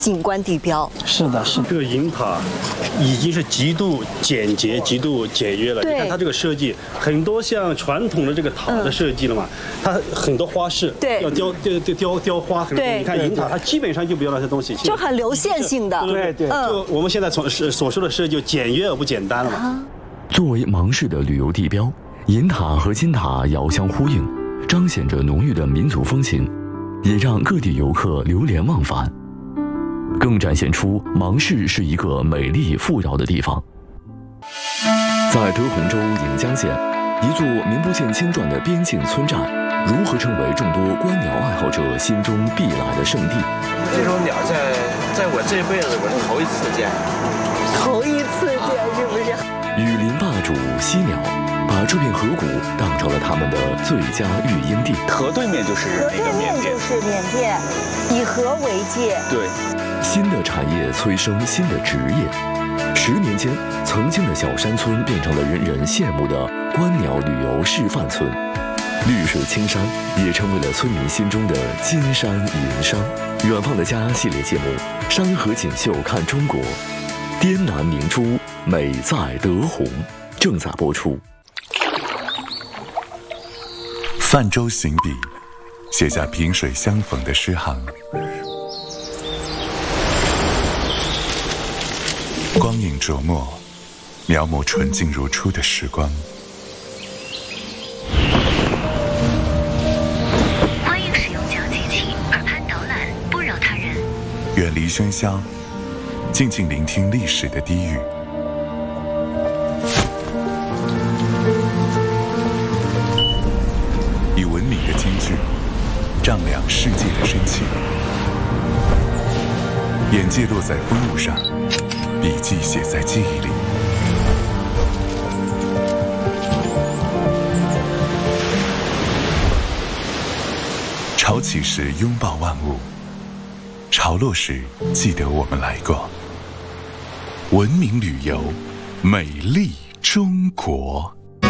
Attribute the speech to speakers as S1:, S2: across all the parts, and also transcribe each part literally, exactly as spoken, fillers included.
S1: 景观地标。
S2: 是的，是的。
S3: 这个银塔已经是极度简洁、极度简约了。你看它这个设计，很多像传统的这个塔的设计了嘛，嗯、它很多花式，
S1: 对，
S3: 要雕雕雕雕雕花。
S1: 对，
S3: 你看银塔，它基本上就不要那些东西，
S1: 就很流线性的。
S3: 对对，
S1: 嗯、
S3: 就我们现在所所说的设计就简约而不简单了嘛。啊、
S4: 作为芒市的旅游地标，银塔和金塔遥相呼应，彰显着浓郁的民族风情，也让各地游客流连忘返。更展现出芒市是一个美丽富饶的地方。在德宏州颍江县，一座名不见经传的边境村寨，如何成为众多观鸟爱好者心中必来的圣地？
S5: 这种鸟在在我这辈子我是头一次见，
S1: 头一次见是不是？
S4: 雨林霸主犀鸟，把这片河谷当成了他们的最佳育婴地。
S5: 河对面就是
S1: 河对面就是缅甸，以河为界。
S5: 对。
S4: 新的产业催生新的职业，十年间，曾经的小山村变成了人人羡慕的观鸟旅游示范村，绿水青山也成为了村民心中的金山银山。远方的家系列节目《山河锦绣看中国》，滇南明珠美在德宏正在播出。
S6: 泛舟行笔，写下萍水相逢的诗行。光影琢磨，描摹纯净如初的时光。
S7: 欢迎使用讲解器，耳畔导览，不扰他人。
S6: 远离喧嚣，静静聆听历史的低语。以文明的间距，丈量世界的深情。眼界落在风物上，笔记写在记忆里。潮起时拥抱万物，潮落时记得我们来过。文明旅游，美丽中国。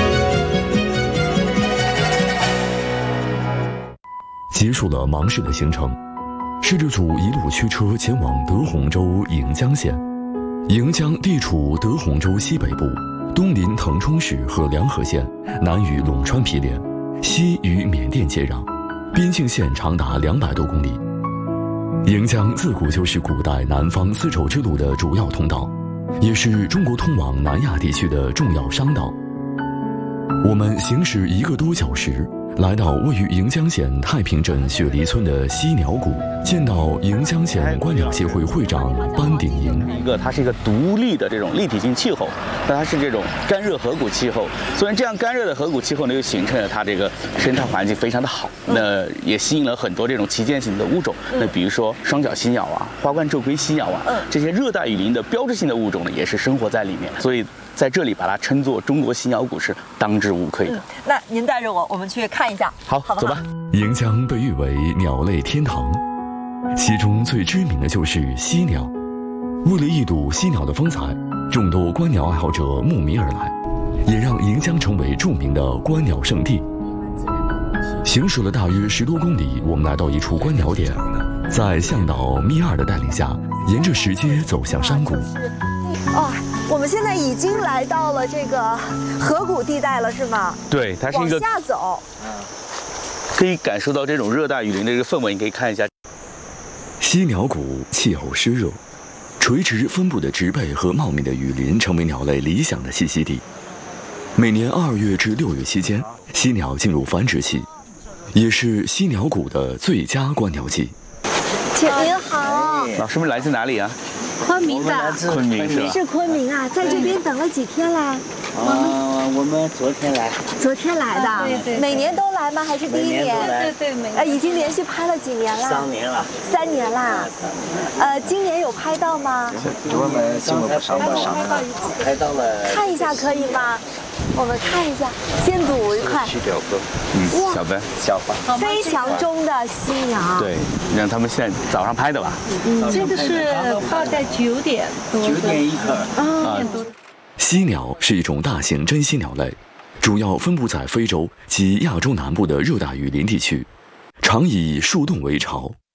S4: 结束了芒市的行程，摄制组一路驱车前往德宏州颍江县。颍江地处德宏州西北部，东临腾冲市和凉河县，南与陇川毗连，西与缅甸接壤，边境线长达两百多公里。颍江自古就是古代南方丝绸之路的主要通道，也是中国通往南亚地区的重要商道。我们行驶一个多小时，来到位于颍江县太平镇雪梨村的犀鸟谷，见到颍江县观鸟协会会长班鼎营。
S5: 一个，它是一个独立的这种立体性气候，那它是这种干热河谷气候，所以这样干热的河谷气候呢，又形成了它这个生态环境非常的好，那也吸引了很多这种旗舰型的物种。那比如说双角犀鸟啊、花冠皱龟犀鸟啊，这些热带雨林的标志性的物种呢，也是生活在里面，所以在这里把它称作中国犀鸟谷是当之无愧的。嗯、
S1: 那您带着我，我们去看一下，
S5: 好，
S1: 好不好？
S5: 走吧。
S4: 颍江被誉为鸟类天堂，其中最知名的就是犀鸟。为了一睹犀鸟的风采，众多观鸟爱好者慕名而来，也让颍江成为著名的观鸟圣地。行驶了大约十多公里，我们来到一处观鸟点，在向导咪二的带领下，沿着石阶走向山谷。
S1: 哦，我们现在已经来到了这个河谷地带了，是吗？
S5: 对，它是一个
S1: 往下走，
S5: 可以感受到这种热带雨林的这个氛围。你可以看一下，
S4: 犀鸟谷气候湿热，垂直分布的植被和茂密的雨林成为鸟类理想的栖息地。每年二月至六月期间，犀鸟进入繁殖期，也是犀鸟谷的最佳观鸟季。
S1: 姐您好，
S5: 老师们来自哪里啊？
S1: 昆明的，
S5: 昆明是吧？
S1: 是昆明啊，在这边等了几天啦？
S2: 啊，我们昨天来。
S1: 昨天来的，对对。每年都来吗？还是第一年？
S2: 对
S1: 对，每年。呃，已经连续拍了几年了？
S2: 三年了。
S1: 三年啦。呃，今年有拍到吗？
S2: 我们今年上到上拍到了。
S1: 看一下可以吗？我们看一下，先睹为快。
S5: 去雕刻，嗯，小班，
S2: 小班，
S1: 飞翔中的犀鸟。
S5: 对，让他们现在早上拍的吧？
S8: 嗯，这个是大概九点多。
S2: 九点一刻。
S8: 啊。
S4: 犀鸟是一种大型真犀鸟类，主要分布在非洲及亚洲南部的热带雨林地区，常以树洞为巢。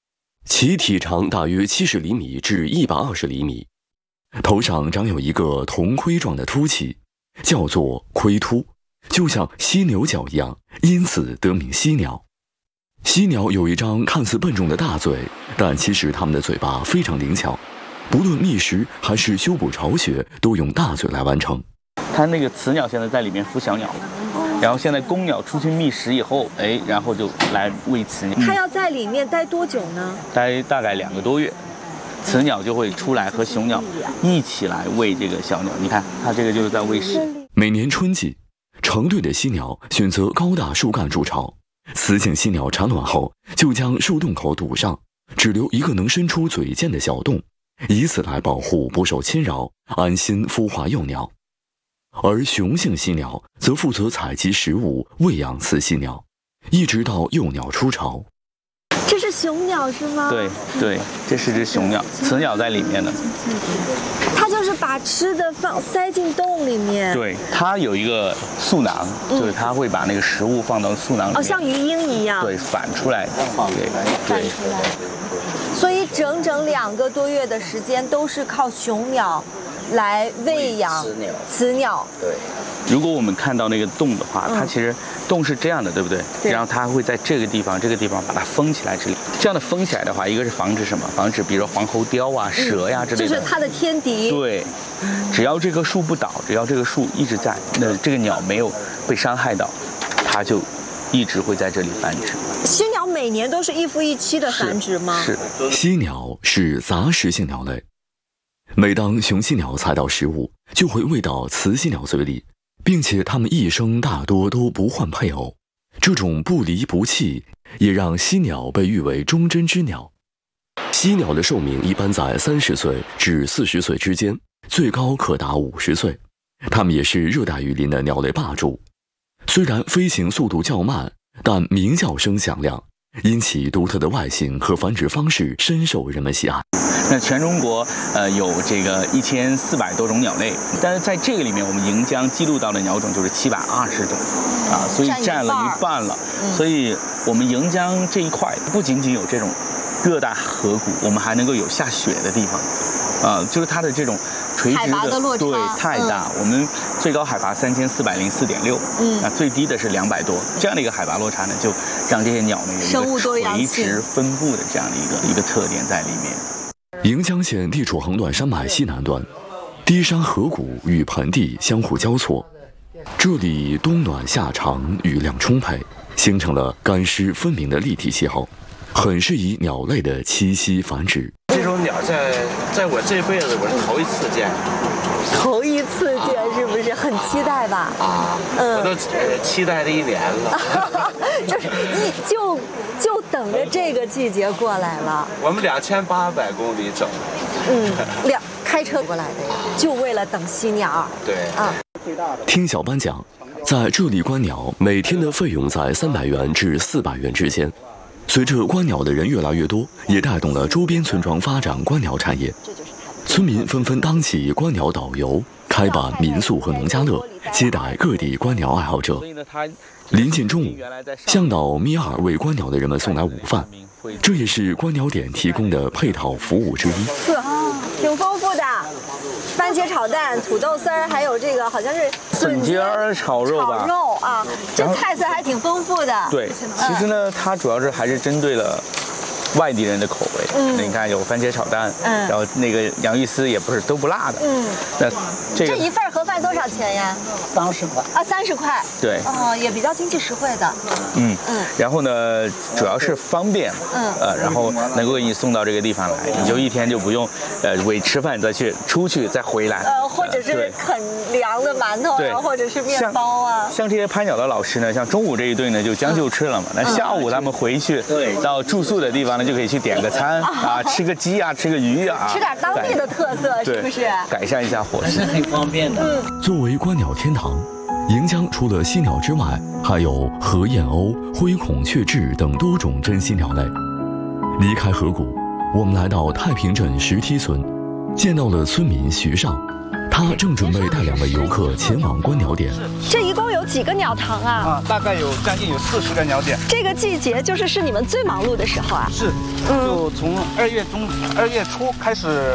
S4: 其体长大约七十厘米至一百二十厘米，头上长有一个铜盔状的凸起，叫做盔突，就像犀牛角一样，因此得名犀鸟。犀鸟有一张看似笨重的大嘴，但其实它们的嘴巴非常灵巧，不论觅食还是修补巢穴，都用大嘴来完成。
S5: 它那个雌鸟现在在里面孵小鸟，然后现在公鸟出去觅食以后，哎，然后就来喂雌鸟。
S1: 它要在里面待多久呢？
S5: 待大概两个多月，雌鸟就会出来和雄鸟一起来喂这个小鸟。你看，它这个就是在喂食。
S4: 每年春季，成对的犀鸟选择高大树干筑巢，雌性犀鸟产卵后就将树洞口堵上，只留一个能伸出嘴尖的小洞，以此来保护不受侵扰，安心孵化幼鸟。而雄性犀鸟则负责采集食物，喂养雌犀鸟，一直到幼鸟出巢。
S1: 这是雄鸟是吗？
S5: 对对，这是只雄鸟，雌鸟在里面呢。
S1: 它就是把吃的放塞进洞里面。
S5: 对，它有一个嗉囊，嗯、就是它会把那个食物放到嗉囊里面。
S1: 哦，像鱼鹰一样。
S5: 对，反出来。对，
S1: 反出来。所以整整两个多月的时间都是靠雄鸟来喂养雌鸟。雌鸟。
S5: 对。如果我们看到那个洞的话，它其实洞是这样的，对不对？对。然后它会在这个地方、这个地方把它封起来。这里这样的封起来的话，一个是防止什么？防止比如说黄喉貂啊、蛇呀、啊、之类的。
S1: 就是它的天敌。
S5: 对。只要这棵树不倒，只要这个树一直在，那这个鸟没有被伤害到，它就一直会在这里繁殖。
S1: 犀鸟每年都是一夫一妻的繁殖吗？
S5: 是。
S4: 是犀鸟是杂食性鸟类，每当雄犀鸟采到食物，就会喂到雌犀鸟嘴里。并且它们一生大多都不换配偶，这种不离不弃也让犀鸟被誉为忠贞之鸟。犀鸟的寿命一般在三十岁至四十岁之间，最高可达五十岁。它们也是热带雨林的鸟类霸主。虽然飞行速度较慢，但鸣叫声响亮，因其独特的外形和繁殖方式深受人们喜爱。
S5: 那全中国呃有这个一千四百多种鸟类，但是在这个里面，我们盈江记录到的鸟种就是七百二十种，啊，所以占了一半了。嗯、所以我们盈江这一块不仅仅有这种热带河谷，我们还能够有下雪的地方，啊，就是它的这种垂直的,
S1: 的落差
S5: 对太大、嗯。我们最高海拔三千四百零四点六，嗯，那最低的是两百多，这样的一个海拔落差呢，就让这些鸟呢有一个垂直分布的这样的一个一个特点在里面。
S4: 盈江县地处横断山脉西南端，低山河谷与盆地相互交错，这里冬暖夏长，雨量充沛，形成了干湿分明的立体气候，很适宜鸟类的栖息繁殖。
S2: 这种鸟在在我这辈子我是头一次见，
S1: 头一次见是不是、啊、很期待吧？
S2: 啊，嗯，我都期待了一年了，
S1: 就是一就就等着这个季节过来了。
S2: 我们两千八百公里走，
S1: 嗯，两开车过来的呀，就为了等犀鸟。
S2: 对
S1: 啊，
S4: 听小班讲，在这里观鸟每天的费用在三百元至四百元之间。随着观鸟的人越来越多，也带动了周边村庄发展观鸟产业。村民纷纷当起观鸟导游，开办民宿和农家乐，接待各地观鸟爱好者。临近中午，向导米尔为观鸟的人们送来午饭，这也是观鸟点提供的配套服务之一。
S1: 挺丰富的，番茄炒蛋、土豆丝儿，还有这个好像是
S5: 笋尖儿炒肉吧。
S1: 炒肉啊，这菜色还挺丰富的。
S5: 对，其实呢，它主要是还是针对了外地人的口味。嗯，你看有番茄炒蛋，嗯，然后那个洋芋丝也不是都不辣的。嗯，那这个
S1: 这一份盒饭多少钱呀？
S2: 三十块
S1: 啊，三十块。
S5: 对，
S1: 哦，也比较经济实惠的。
S5: 嗯嗯，然后呢，主要是方便，嗯呃，然后能够给你送到这个地方来，你就一天就不用，呃，为吃饭再去出去再回来。
S1: 呃，或者是啃凉的馒头啊，或者是面包啊。
S5: 像这些拍鸟的老师呢，像中午这一顿呢就将就吃了嘛，那下午他们回去到住宿的地方呢就可以去点个餐啊，吃个鸡啊，吃个鱼啊，
S1: 吃点当地的特色，是不是？
S5: 改善一下伙食，
S2: 很方便的。
S1: 嗯，
S4: 作为观鸟天堂，盈江除了犀鸟之外，还有河燕鸥、灰孔雀雉等多种珍稀鸟类。离开河谷，我们来到太平镇石梯村，见到了村民徐尚， 他正准备带两位游客前往观鸟点。
S1: 这一共有几个鸟塘啊？
S9: 啊，大概有将近有四十个鸟点。
S1: 这个季节就是是你们最忙碌的时候啊？
S9: 是，就从二月中、二月初开始